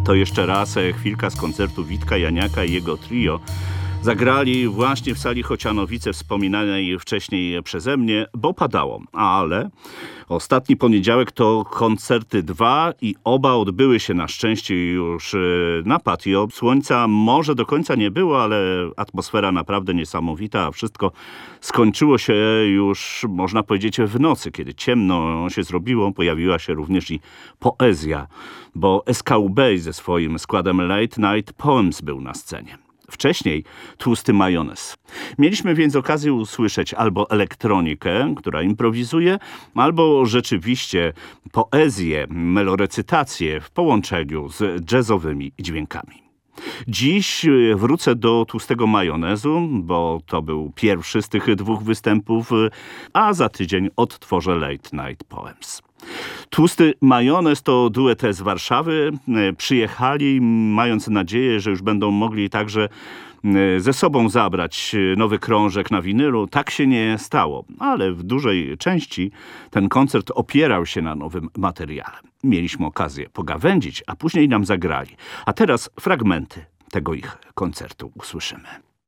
To jeszcze raz chwilka z koncertu Witka Janiaka i jego trio. Zagrali właśnie w sali Chocianowice, wspominanej wcześniej przeze mnie, bo padało. Ale ostatni poniedziałek to koncerty 2 i oba odbyły się na szczęście już na patio. Słońca może do końca nie było, ale atmosfera naprawdę niesamowita, a wszystko skończyło się już, można powiedzieć, w nocy. Kiedy ciemno się zrobiło, pojawiła się również i poezja, bo SKUB ze swoim składem Late Night Poems był na scenie. Wcześniej Tłusty Majonez. Mieliśmy więc okazję usłyszeć albo elektronikę, która improwizuje, albo rzeczywiście poezję, melorecytację w połączeniu z jazzowymi dźwiękami. Dziś wrócę do Tłustego Majonezu, bo to był pierwszy z tych 2 występów, a za tydzień odtworzę Late Night Poems. Tłusty Majonez to duet z Warszawy. Przyjechali, mając nadzieję, że już będą mogli także ze sobą zabrać nowy krążek na winylu. Tak się nie stało, ale w dużej części ten koncert opierał się na nowym materiale. Mieliśmy okazję pogawędzić, a później nam zagrali. A teraz fragmenty tego ich koncertu usłyszymy.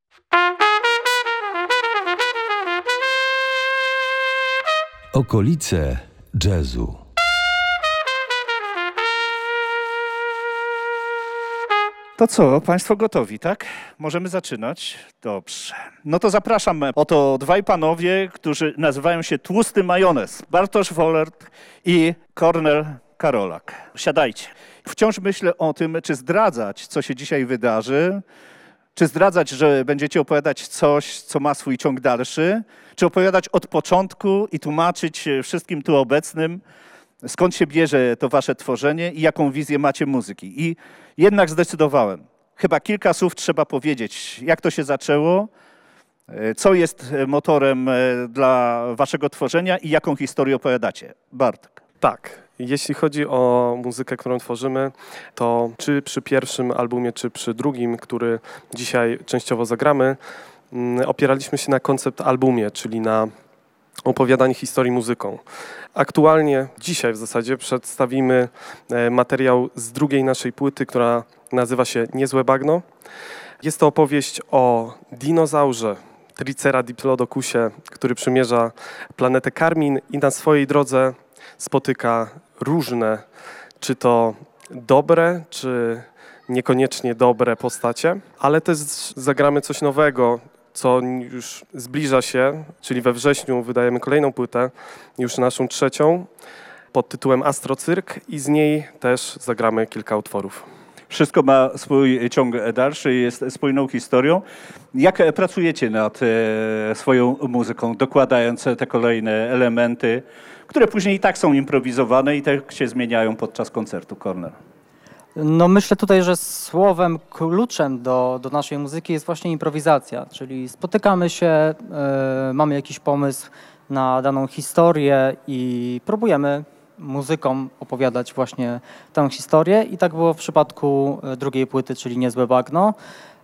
Okolice jazzu. To co, państwo gotowi, tak? Możemy zaczynać? Dobrze. No to zapraszam. Oto 2 panowie, którzy nazywają się Tłusty Majonez. Bartosz Wollert i Kornel Karolak. Siadajcie. Wciąż myślę o tym, czy zdradzać, co się dzisiaj wydarzy, czy zdradzać, że będziecie opowiadać coś, co ma swój ciąg dalszy, czy opowiadać od początku i tłumaczyć wszystkim tu obecnym, skąd się bierze to wasze tworzenie i jaką wizję macie muzyki. I jednak zdecydowałem. Chyba kilka słów trzeba powiedzieć, jak to się zaczęło, co jest motorem dla waszego tworzenia i jaką historię opowiadacie. Bartek. Tak, jeśli chodzi o muzykę, którą tworzymy, to czy przy pierwszym albumie, czy przy drugim, który dzisiaj częściowo zagramy, opieraliśmy się na koncept albumie, czyli na opowiadanie historii muzyką. Aktualnie, dzisiaj w zasadzie, przedstawimy materiał z drugiej naszej płyty, która nazywa się Niezłe Bagno. Jest to opowieść o dinozaurze, Triceratopusie, który przymierza planetę Karmin i na swojej drodze spotyka różne, czy to dobre, czy niekoniecznie dobre postacie, ale też zagramy coś nowego, co już zbliża się, czyli we wrześniu wydajemy kolejną płytę, już naszą 3, pod tytułem Astrocyrk i z niej też zagramy kilka utworów. Wszystko ma swój ciąg dalszy, jest spójną historią. Jak pracujecie nad swoją muzyką, dokładając te kolejne elementy, które później i tak są improwizowane i tak się zmieniają podczas koncertu, Kornel? No myślę tutaj, że słowem kluczem do naszej muzyki jest właśnie improwizacja, czyli spotykamy się, mamy jakiś pomysł na daną historię i próbujemy muzyką opowiadać właśnie tę historię i tak było w przypadku drugiej płyty, czyli Niezłe Bagno.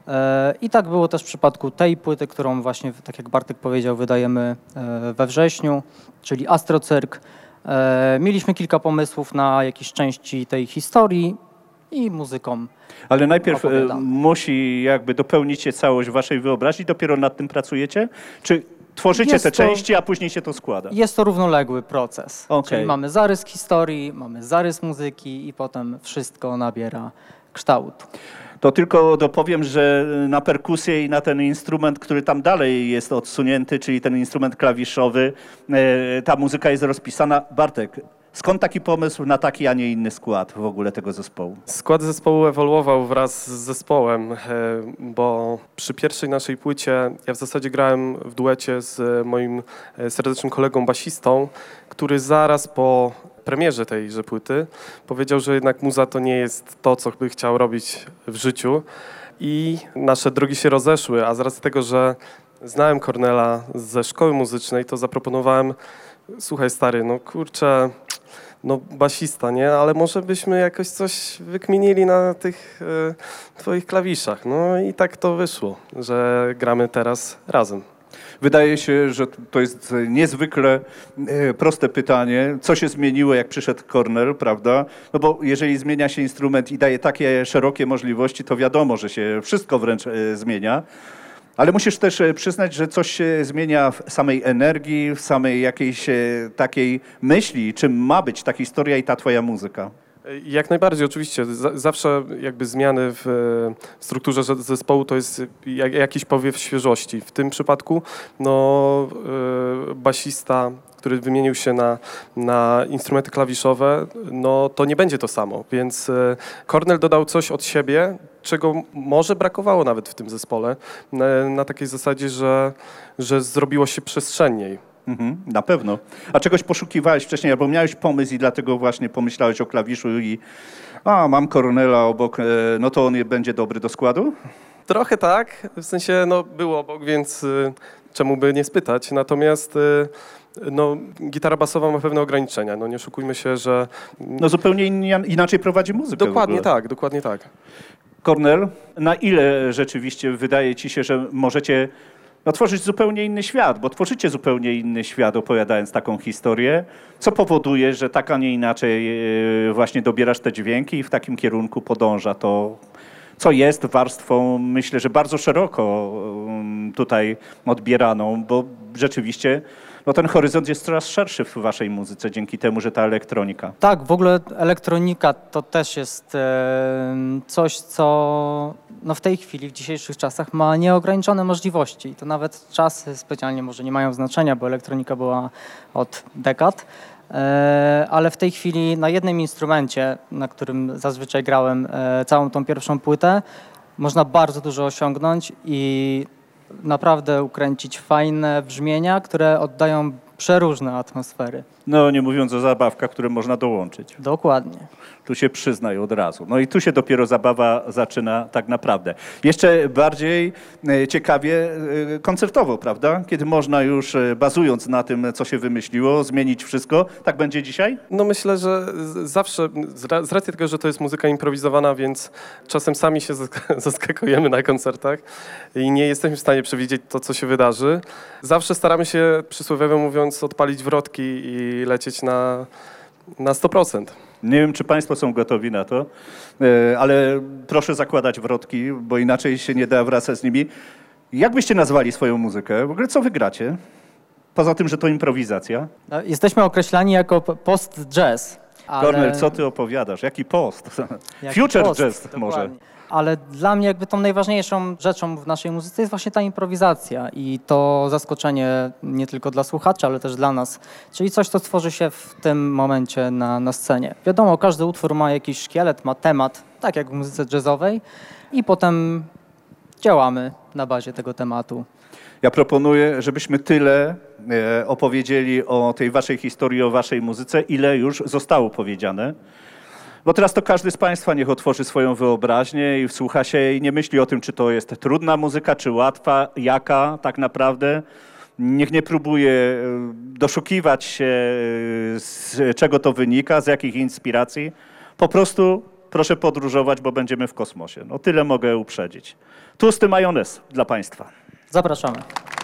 I tak było też w przypadku tej płyty, którą właśnie, tak jak Bartek powiedział, wydajemy we wrześniu, czyli Astrocyrk. Mieliśmy kilka pomysłów na jakieś części tej historii i muzyką. Ale najpierw musi jakby dopełnić się całość waszej wyobraźni, dopiero nad tym pracujecie? Czy tworzycie te części, a później się to składa? Jest to równoległy proces. Okay. Czyli mamy zarys historii, mamy zarys muzyki i potem wszystko nabiera kształtu. To tylko dopowiem, że na perkusję i na ten instrument, który tam dalej jest odsunięty, czyli ten instrument klawiszowy, ta muzyka jest rozpisana. Bartek, skąd taki pomysł na taki, a nie inny skład w ogóle tego zespołu? Skład zespołu ewoluował wraz z zespołem, bo przy pierwszej naszej płycie ja w zasadzie grałem w duecie z moim serdecznym kolegą basistą, który zaraz po premierze tejże płyty powiedział, że jednak muza to nie jest to, co by chciał robić w życiu i nasze drogi się rozeszły, a z racji tego, że znałem Kornela ze szkoły muzycznej, to zaproponowałem: słuchaj stary, no kurczę, no basista, nie? Ale może byśmy jakoś coś wykminili na tych twoich klawiszach. No i tak to wyszło, że gramy teraz razem. Wydaje się, że to jest niezwykle proste pytanie. Co się zmieniło, jak przyszedł Kornel, prawda? No bo jeżeli zmienia się instrument i daje takie szerokie możliwości, to wiadomo, że się wszystko wręcz zmienia. Ale musisz też przyznać, że coś się zmienia w samej energii, w samej jakiejś takiej myśli, czym ma być ta historia i ta twoja muzyka. Jak najbardziej, oczywiście. Zawsze jakby zmiany w strukturze zespołu to jest jakiś powiew świeżości. W tym przypadku basista, który wymienił się na instrumenty klawiszowe, no to nie będzie to samo. Więc Kornel dodał coś od siebie, czego może brakowało nawet w tym zespole, na takiej zasadzie, że zrobiło się przestrzenniej. Na pewno. A czegoś poszukiwałeś wcześniej, albo miałeś pomysł i dlatego właśnie pomyślałeś o klawiszu i mam Kornela obok, no to on będzie dobry do składu? Trochę tak, w sensie był obok, więc czemu by nie spytać. Natomiast gitara basowa ma pewne ograniczenia. No nie oszukujmy się, że... No zupełnie inaczej prowadzi muzykę. Dokładnie tak, dokładnie tak. Kornel, na ile rzeczywiście wydaje ci się, że możecie tworzyć zupełnie inny świat, bo tworzycie zupełnie inny świat, opowiadając taką historię, co powoduje, że tak, a nie inaczej właśnie dobierasz te dźwięki i w takim kierunku podąża to, co jest warstwą, myślę, że bardzo szeroko tutaj odbieraną, bo rzeczywiście ten horyzont jest coraz szerszy w waszej muzyce dzięki temu, że ta elektronika. Tak, w ogóle elektronika to też jest coś, co w tej chwili, w dzisiejszych czasach ma nieograniczone możliwości. To nawet czasy specjalnie może nie mają znaczenia, bo elektronika była od dekad, ale w tej chwili na jednym instrumencie, na którym zazwyczaj grałem całą tą pierwszą płytę, można bardzo dużo osiągnąć i naprawdę ukręcić fajne brzmienia, które oddają przeróżne atmosfery. No nie mówiąc o zabawkach, które można dołączyć. Dokładnie. Tu się przyznaj od razu. No i tu się dopiero zabawa zaczyna tak naprawdę. Jeszcze bardziej ciekawie koncertowo, prawda? Kiedy można już bazując na tym, co się wymyśliło, zmienić wszystko. Tak będzie dzisiaj? No myślę, że zawsze, z racji tego, że to jest muzyka improwizowana, więc czasem sami się zaskakujemy na koncertach i nie jesteśmy w stanie przewidzieć to, co się wydarzy. Zawsze staramy się, przysłowiowo mówiąc, odpalić wrotki i lecieć na 100%. Nie wiem, czy państwo są gotowi na to, ale proszę zakładać wrotki, bo inaczej się nie da wracać z nimi. Jak byście nazwali swoją muzykę? W ogóle co wy gracie? Poza tym, że to improwizacja. Jesteśmy określani jako post-jazz. Kornel, co ty opowiadasz? Jaki post? Future jazz dokładnie. może. Ale dla mnie jakby tą najważniejszą rzeczą w naszej muzyce jest właśnie ta improwizacja i to zaskoczenie nie tylko dla słuchaczy, ale też dla nas. Czyli coś, co tworzy się w tym momencie na scenie. Wiadomo, każdy utwór ma jakiś szkielet, ma temat, tak jak w muzyce jazzowej i potem działamy na bazie tego tematu. Ja proponuję, żebyśmy tyle opowiedzieli o tej waszej historii, o waszej muzyce, ile już zostało powiedziane. Bo teraz to każdy z państwa niech otworzy swoją wyobraźnię i wsłucha się i nie myśli o tym, czy to jest trudna muzyka, czy łatwa, jaka tak naprawdę. Niech nie próbuje doszukiwać się, z czego to wynika, z jakich inspiracji. Po prostu proszę podróżować, bo będziemy w kosmosie. No tyle mogę uprzedzić. Tłusty majonez dla państwa. Zapraszamy.